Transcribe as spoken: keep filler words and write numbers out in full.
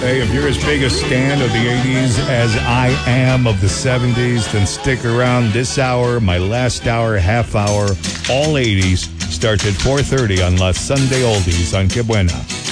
Hey, if you're as big a stan of the eighties as I am of the seventies, then stick around this hour, my last hour, half hour, all eighties, starts at four thirty on La Sunday Oldies on Que Buena.